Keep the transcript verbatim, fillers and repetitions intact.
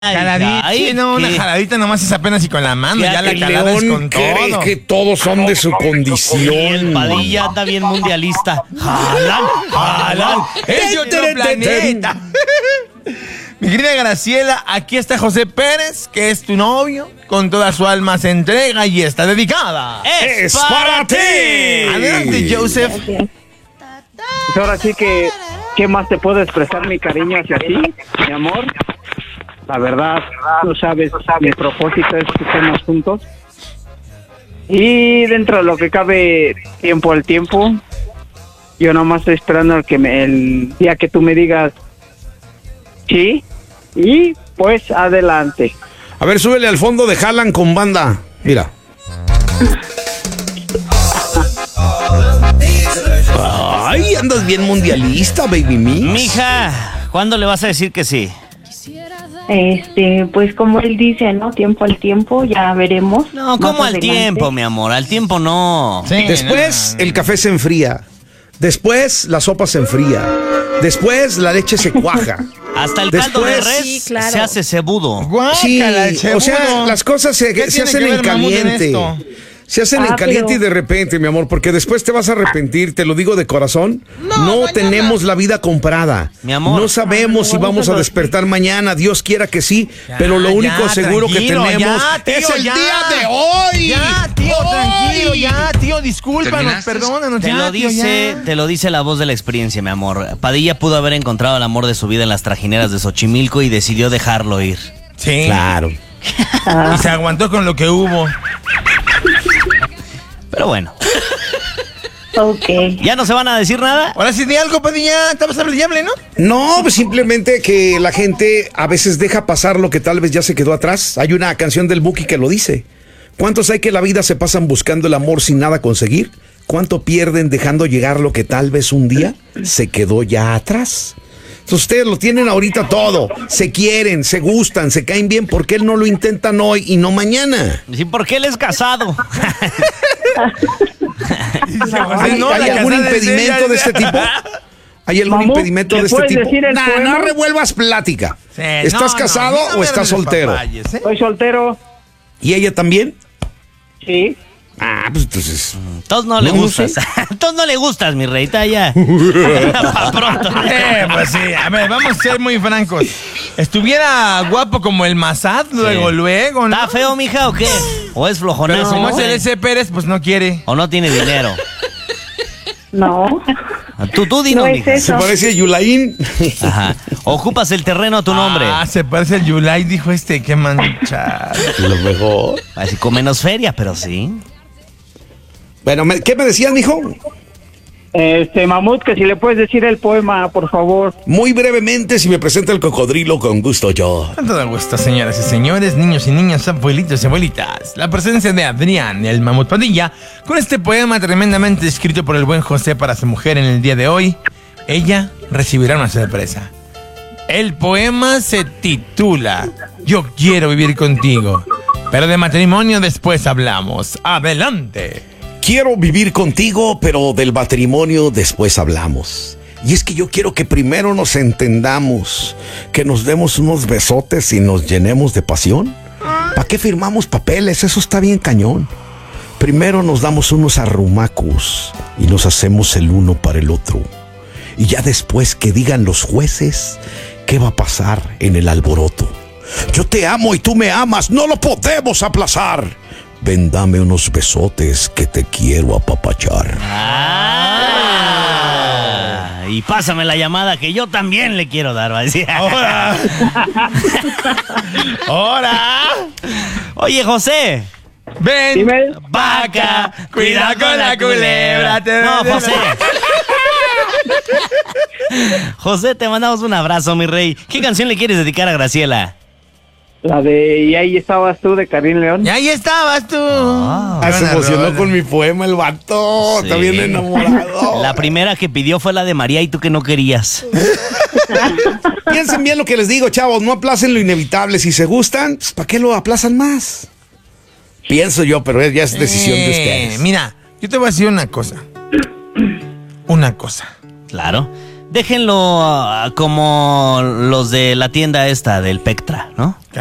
Jaladita, sí, no, una jaladita nomás es apenas y con la mano, ya, ya la calada es con todo. Que todos son de su condición. El Padilla anda bien mundialista. Jalan, jalan. Es de otro planeta. Mi querida Graciela, aquí está José Pérez, que es tu novio. Con toda su alma se entrega y está dedicada. ¡Es para ti! Adelante, Joseph. Pues ahora sí que, ¿qué más te puedo expresar mi cariño hacia ti, mi amor? La verdad, tú sabes, mi propósito es que estemos juntos. Y dentro de lo que cabe, tiempo al tiempo, yo nomás estoy esperando que me, el día que tú me digas sí, y pues adelante. A ver, súbele al fondo de Jalan con banda. Mira. Ay, andas bien mundialista, baby mix. Mija, ¿cuándo le vas a decir que sí? Este, pues como él dice, ¿no? Tiempo al tiempo, ya veremos. No, ¿cómo al tiempo, mi amor? Al tiempo no. Sí, Después no, no. el café se enfría. Después la sopa se enfría. Después la leche se cuaja. Hasta el caldo de Después- res Sí, claro. se hace cebudo. Sí, Guácala, el o seguro. sea, las cosas se, ¿Qué se tiene hacen que en ver Mamut en caliente. esto? Se hacen Ah, en caliente pero- y de repente, mi amor, porque después te vas a arrepentir, te lo digo de corazón. No, tenemos la vida comprada. Mi amor. No sabemos si vamos a despertar mañana, Dios quiera que sí, Ya, pero lo único ya, seguro que tranquilo, tenemos ya, tío, es el ya. día de hoy. Ya, tío, Hoy. tranquilo, ya, tío, discúlpanos, perdónanos, Te ya, lo tío, dice, ya. te lo dice la voz de la experiencia, mi amor. Padilla pudo haber encontrado el amor de su vida en las trajineras de Xochimilco y decidió dejarlo ir. Sí, Claro. y se aguantó con lo que hubo. Pero bueno, Ok. ¿ya no se van a decir nada? Ahora sí, di algo, Padilla, estabas hablable, ¿no? No, pues simplemente que la gente a veces deja pasar lo que tal vez ya se quedó atrás. Hay una canción del Buki que lo dice. ¿Cuántos hay que en la vida se pasan buscando el amor sin nada conseguir? ¿Cuánto pierden dejando llegar lo que tal vez un día se quedó ya atrás? Entonces ustedes lo tienen ahorita todo. Se quieren, se gustan, se caen bien. ¿Por qué no lo intentan hoy y no mañana? Sí, porque él es casado. Dice José, ¿Hay, no, hay la algún casada es impedimento ella. de este tipo? ¿Hay algún Mamut, impedimento ¿le de este puedes tipo? decir el Nah, poema? no revuelvas plática. Sí, ¿Estás no, casado no, no o me estás hables de soltero? papayes, ¿eh? Soy soltero, ¿Y ella también? sí. Ah, pues entonces... Todos no le No gustas. sé. Todos no le gustas, mi rey. Está ya. Pa' pronto. Eh, pues sí, a ver, vamos a ser muy francos. Estuviera guapo como el Mazad, luego, luego, ¿no? ¿Está feo, mija, o qué? ¿O es flojonazo? Pero como no es el sé. ese Pérez, pues no quiere. ¿O no tiene dinero? No, Tú, tú dinos, no es mija. Se eso. parece a Yulaín. Ajá. Ocupas el terreno a tu nombre. Ah, se parece el Yulai, dijo este, qué mancha. Lo mejor. Así con menos feria, pero sí. Bueno, me- ¿qué me decías, mijo? Este, Mamut, que si le puedes decir el poema, por favor. Muy brevemente, si me presenta el cocodrilo, con gusto yo. Con todo gusto, señoras y señores, niños y niñas, abuelitos y abuelitas. La presencia de Adrián, el Mamut Padilla, con este poema tremendamente escrito por el buen José para su mujer en el día de hoy. Ella recibirá una sorpresa. El poema se titula Yo quiero vivir contigo, pero de matrimonio después hablamos. Adelante. Quiero vivir contigo, pero del matrimonio después hablamos. Y es que yo quiero que primero nos entendamos, que nos demos unos besotes y nos llenemos de pasión. ¿Para qué firmamos papeles? Eso está bien cañón. Primero nos damos unos arrumacos y nos hacemos el uno para el otro. Y ya después que digan los jueces, ¿qué va a pasar en el alboroto? Yo te amo y tú me amas, no lo podemos aplazar. Ven, dame unos besotes que te quiero apapachar. Ah, y pásame la llamada que yo también le quiero dar, va a decir. Ahora. Ahora. Oye, José. Ven. Dime. Vaca, cuida con la culebra. No, José. José, te mandamos un abrazo, mi rey. ¿Qué canción le quieres dedicar a Graciela? La de Y ahí estabas tú, de Karim León. Y ahí estabas tú. Ah, Ah, se emocionó con mi poema el vato. Sí. Está bien enamorado. La primera que pidió fue la de María y tú que no querías. Piensen bien lo que les digo, chavos. No aplacen lo inevitable. Si se gustan, pues, ¿para qué lo aplazan más? Pienso yo, pero ya es decisión de Eh, ustedes. Mira, yo te voy a decir una cosa. Una cosa. Claro. déjenlo uh, como los de la tienda esta del Pectra, ¿no?